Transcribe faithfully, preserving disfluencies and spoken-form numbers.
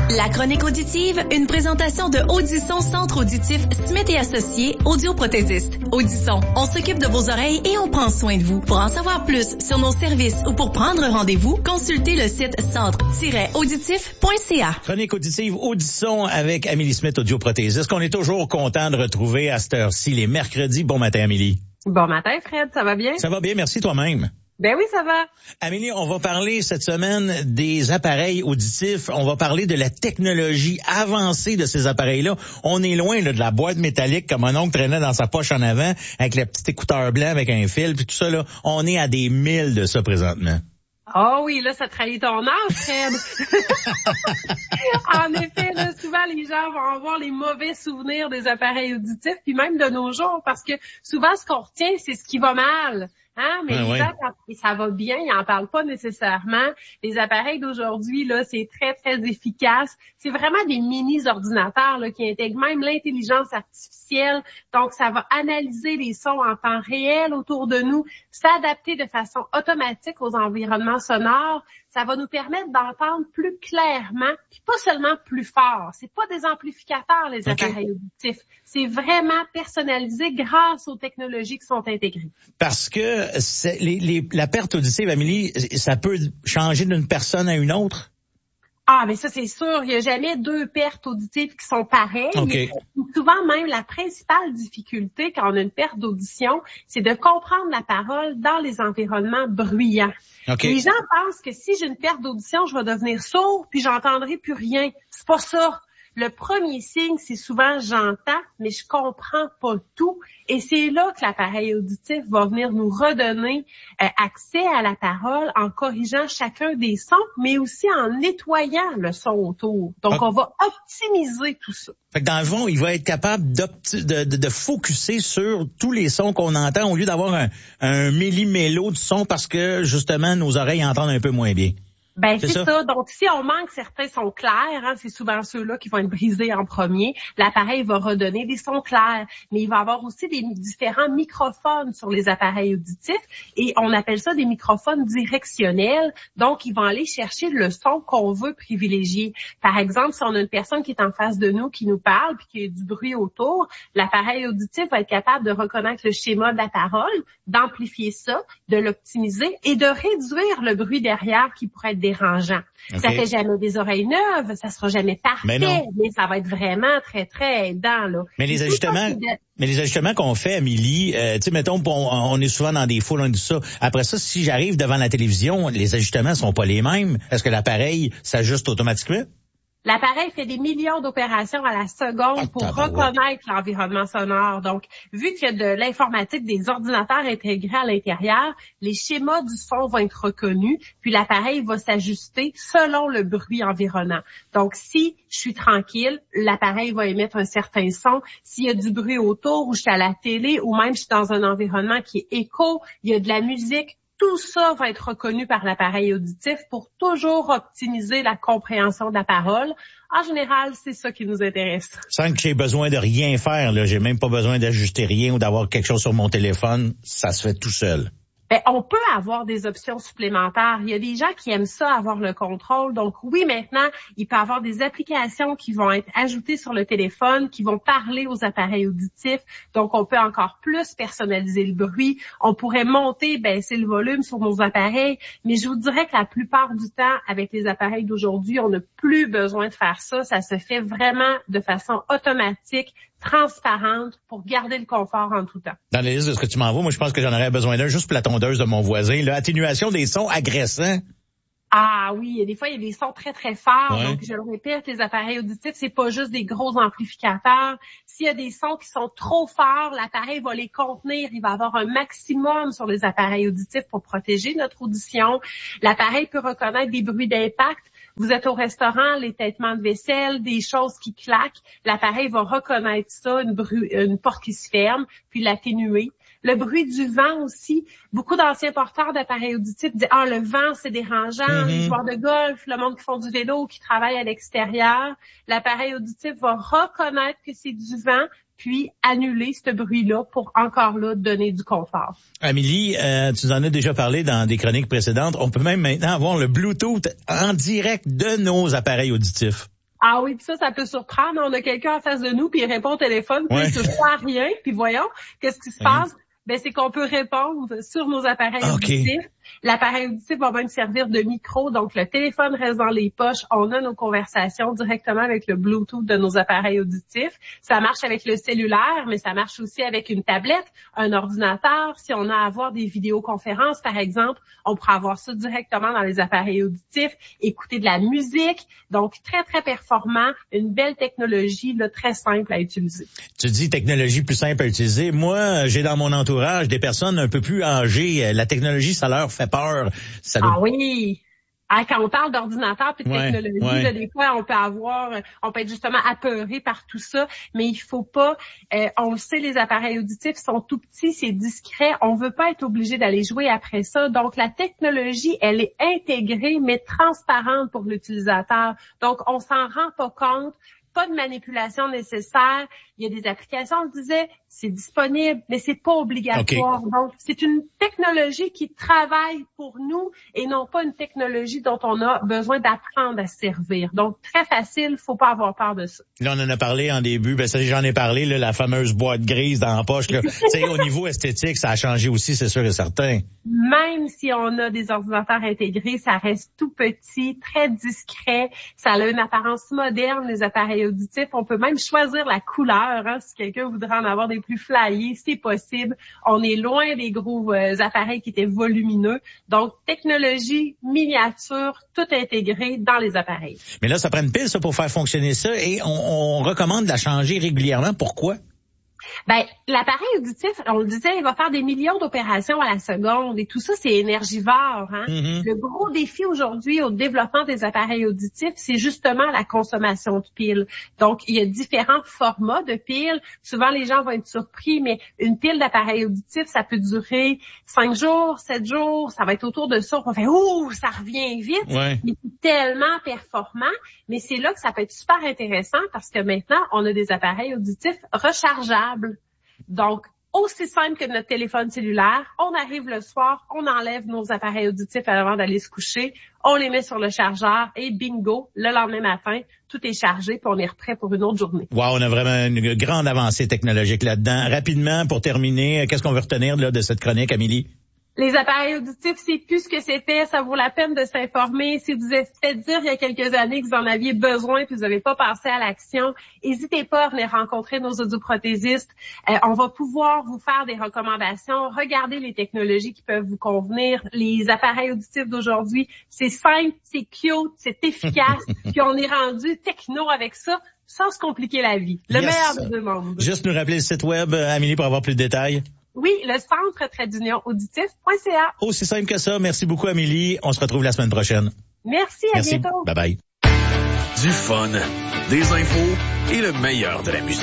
La chronique auditive, une présentation de Audisson Centre auditif Smith et Associés, audioprothésiste. Audisson, on s'occupe de vos oreilles et on prend soin de vous. Pour en savoir plus sur nos services ou pour prendre rendez-vous, consultez le site centre tiret auditif point c a. Chronique auditive Audisson avec Amélie Smith, audioprothésiste, qu'on est toujours content de retrouver à cette heure-ci, les mercredis. Bon matin, Amélie. Bon matin, Fred. Ça va bien? Ça va bien, merci toi-même. Ben oui, ça va. Amélie, on va parler cette semaine des appareils auditifs. On va parler de la technologie avancée de ces appareils-là. On est loin là, de la boîte métallique comme mon oncle traînait dans sa poche en avant avec le petit écouteur blanc avec un fil puis tout ça. Là, on est à des milles de ça présentement. Ah oh oui, là, ça trahit ton âge, Fred. En effet, là, souvent, les gens vont avoir les mauvais souvenirs des appareils auditifs, puis même de nos jours, parce que souvent, ce qu'on retient, c'est ce qui va mal. Hein, mais ah, les gens, quand ça va bien, ils n'en parlent pas nécessairement. Les appareils d'aujourd'hui, là, c'est très, très efficace. C'est vraiment des mini-ordinateurs là, qui intègrent même l'intelligence artificielle. Donc, ça va analyser les sons en temps réel autour de nous, s'adapter de façon automatique aux environnements sonores. Ça va nous permettre d'entendre plus clairement, puis pas seulement plus fort. C'est pas des amplificateurs, les okay. appareils auditifs. C'est vraiment personnalisé grâce aux technologies qui sont intégrées. Parce que c'est, les, les, la perte auditive, Amélie, ça peut changer d'une personne à une autre? Ah, mais ça, c'est sûr. Il n'y a jamais deux pertes auditives qui sont pareilles. Okay. Souvent, même, la principale difficulté quand on a une perte d'audition, c'est de comprendre la parole dans les environnements bruyants. Okay. Les gens pensent que si j'ai une perte d'audition, je vais devenir sourd puis j'entendrai plus rien. C'est pas ça. Le premier signe, c'est souvent j'entends, mais je comprends pas tout. Et c'est là que l'appareil auditif va venir nous redonner euh, accès à la parole en corrigeant chacun des sons, mais aussi en nettoyant le son autour. Donc, okay. on va optimiser tout ça. Fait que dans le fond, il va être capable de, de, de focusser sur tous les sons qu'on entend au lieu d'avoir un, un méli-mélo de son parce que, justement, nos oreilles entendent un peu moins bien. Ben c'est, c'est ça. ça. Donc, si on manque certains sons clairs, hein, c'est souvent ceux-là qui vont être brisés en premier. L'appareil va redonner des sons clairs, mais il va avoir aussi des différents microphones sur les appareils auditifs et on appelle ça des microphones directionnels. Donc, ils vont aller chercher le son qu'on veut privilégier. Par exemple, si on a une personne qui est en face de nous qui nous parle puis qu'il y a du bruit autour, l'appareil auditif va être capable de reconnaître le schéma de la parole, d'amplifier ça, de l'optimiser et de réduire le bruit derrière qui pourrait être dérangeant. Okay. Ça fait jamais des oreilles neuves, ça sera jamais parfait, mais, mais ça va être vraiment très, très aidant, là. Mais les ajustements, de... mais les ajustements qu'on fait, Amélie, euh, tu sais, mettons, on, on est souvent dans des foules, on dit ça. Après ça, si j'arrive devant la télévision, les ajustements sont pas les mêmes. Est-ce que l'appareil s'ajuste automatiquement? L'appareil fait des millions d'opérations à la seconde pour ah, reconnaître ouais. l'environnement sonore. Donc, vu qu'il y a de l'informatique, des ordinateurs intégrés à l'intérieur, les schémas du son vont être reconnus, puis l'appareil va s'ajuster selon le bruit environnant. Donc, si je suis tranquille, l'appareil va émettre un certain son. S'il y a du bruit autour, ou je suis à la télé, ou même je suis dans un environnement qui est écho, il y a de la musique, tout ça va être reconnu par l'appareil auditif pour toujours optimiser la compréhension de la parole. En général, c'est ça qui nous intéresse. Sans que j'ai besoin de rien faire, là, j'ai même pas besoin d'ajuster rien ou d'avoir quelque chose sur mon téléphone, ça se fait tout seul. Ben, on peut avoir des options supplémentaires. Il y a des gens qui aiment ça, avoir le contrôle. Donc oui, maintenant, il peut y avoir des applications qui vont être ajoutées sur le téléphone, qui vont parler aux appareils auditifs. Donc on peut encore plus personnaliser le bruit. On pourrait monter, baisser le volume sur nos appareils. Mais je vous dirais que la plupart du temps, avec les appareils d'aujourd'hui, on n'a plus besoin de faire ça. Ça se fait vraiment de façon automatique, transparente pour garder le confort en tout temps. Dans les listes de ce que tu m'envoies, moi, je pense que j'en aurais besoin d'un juste pour la tondeuse de mon voisin. L'atténuation des sons agressants. Ah oui, des fois, il y a des sons très, très forts. Ouais. Donc, je le répète, les appareils auditifs, c'est pas juste des gros amplificateurs. S'il y a des sons qui sont trop forts, l'appareil va les contenir. Il va avoir un maximum sur les appareils auditifs pour protéger notre audition. L'appareil peut reconnaître des bruits d'impact. Vous êtes au restaurant, les têtements de vaisselle, des choses qui claquent. L'appareil va reconnaître ça, une, bru- une porte qui se ferme, puis l'atténuer. Le bruit du vent aussi. Beaucoup d'anciens porteurs d'appareils auditifs disent « Ah, le vent, c'est dérangeant. Mm-hmm. » Les joueurs de golf, le monde qui font du vélo, qui travaillent à l'extérieur. L'appareil auditif va reconnaître que c'est du vent, puis annuler ce bruit-là pour encore là donner du confort. Amélie, euh, tu en as déjà parlé dans des chroniques précédentes. On peut même maintenant avoir le Bluetooth en direct de nos appareils auditifs. Ah oui, puis ça, ça peut surprendre. On a quelqu'un en face de nous, puis il répond au téléphone, puis ouais. il se voit rien, puis voyons, qu'est-ce qui se ouais. passe? Ben, c'est qu'on peut répondre sur nos appareils okay. auditifs. L'appareil auditif va même servir de micro, donc le téléphone reste dans les poches. On a nos conversations directement avec le Bluetooth de nos appareils auditifs. Ça marche avec le cellulaire, mais ça marche aussi avec une tablette, un ordinateur. Si on a à avoir des vidéoconférences, par exemple, on pourra avoir ça directement dans les appareils auditifs, écouter de la musique. Donc, très, très performant, une belle technologie, là, très simple à utiliser. Tu dis technologie plus simple à utiliser. Moi, j'ai dans mon entourage des personnes un peu plus âgées. La technologie, ça leur fait peur. Ça doit... Ah oui! Ah, quand on parle d'ordinateur et de ouais, technologie, ouais. là, des fois, on peut avoir, on peut être justement apeuré par tout ça, mais il faut pas, euh, on le sait, les appareils auditifs sont tout petits, c'est discret, on veut pas être obligé d'aller jouer après ça. Donc, la technologie, elle est intégrée, mais transparente pour l'utilisateur. Donc, on s'en rend pas compte. Pas de manipulation nécessaire. Il y a des applications, on disait, c'est disponible, mais c'est pas obligatoire. Okay. Donc, c'est une technologie qui travaille pour nous et non pas une technologie dont on a besoin d'apprendre à servir. Donc, très facile, faut pas avoir peur de ça. Là, on en a parlé en début, ben ça, j'en ai parlé, là, la fameuse boîte grise dans la poche. Là. Au niveau esthétique, ça a changé aussi, c'est sûr et certain. Même si on a des ordinateurs intégrés, ça reste tout petit, très discret. Ça a une apparence moderne, les appareils auditifs. On peut même choisir la couleur. Hein, si quelqu'un voudrait en avoir des plus flyés, c'est possible. On est loin des gros euh, appareils qui étaient volumineux. Donc, technologie, miniature, tout intégré dans les appareils. Mais là, ça prend une pile, ça, pour faire fonctionner ça, et on, on recommande de la changer régulièrement. Pourquoi? Ben, l'appareil auditif, on le disait, il va faire des millions d'opérations à la seconde et tout ça, c'est énergivore. Hein? Mm-hmm. Le gros défi aujourd'hui au développement des appareils auditifs, c'est justement la consommation de piles. Donc, il y a différents formats de piles. Souvent, les gens vont être surpris, mais une pile d'appareil auditif, ça peut durer cinq jours, sept jours, ça va être autour de ça. On va faire « Ouh, ça revient vite! Ouais. » Mais c'est tellement performant. Mais c'est là que ça peut être super intéressant parce que maintenant, on a des appareils auditifs rechargeables. Donc, aussi simple que notre téléphone cellulaire, on arrive le soir, on enlève nos appareils auditifs avant d'aller se coucher, on les met sur le chargeur et bingo, le lendemain matin, tout est chargé puis on est prêt pour une autre journée. Wow, on a vraiment une grande avancée technologique là-dedans. Rapidement, pour terminer, qu'est-ce qu'on veut retenir là, de cette chronique, Amélie? Les appareils auditifs, c'est plus ce que c'était, ça vaut la peine de s'informer. Si vous êtes fait dire il y a quelques années que vous en aviez besoin puis vous n'avez pas passé à l'action, n'hésitez pas à venir rencontrer nos audioprothésistes. Euh, on va pouvoir vous faire des recommandations, regarder les technologies qui peuvent vous convenir. Les appareils auditifs d'aujourd'hui, c'est simple, c'est cute, c'est efficace, puis on est rendu techno avec ça, sans se compliquer la vie. Le yes. meilleur des deux mondes. Juste nous rappeler le site web, Amélie, pour avoir plus de détails. Oui, le centre trait d'union auditif point c a. Aussi simple que ça. Merci beaucoup, Amélie. On se retrouve la semaine prochaine. Merci, à Merci. bientôt. Bye bye. Du fun, des infos et le meilleur de la musique.